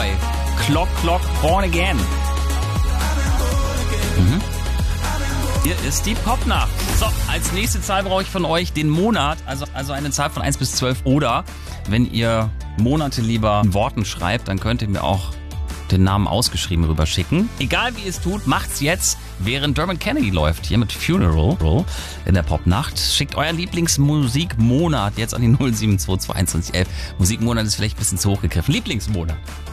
Boy. Clock, Clock, Born Again. Hier ist die Popnacht. So, als nächste Zahl brauche ich von euch den Monat, also eine Zahl von 1 bis 12. Oder wenn ihr Monate lieber in Worten schreibt, dann könnt ihr mir auch den Namen ausgeschrieben rüberschicken. Egal wie ihr es tut, macht's jetzt, während Dermot Kennedy läuft, hier mit Funeral in der Popnacht. Schickt euren Lieblingsmusikmonat jetzt an die 0722111. Musikmonat ist vielleicht ein bisschen zu hoch gegriffen. Lieblingsmonat.